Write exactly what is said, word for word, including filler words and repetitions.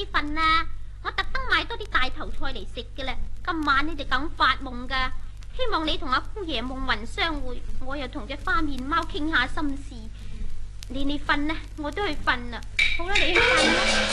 瞓啦，我特登買多啲大頭菜嚟食嘅啦。今晚你就咁發夢噶，希望你同阿姑爺夢魂相會，我又同隻花面貓傾下心事。你你瞓啦，我都去瞓啦。好啦，你去瞓啦。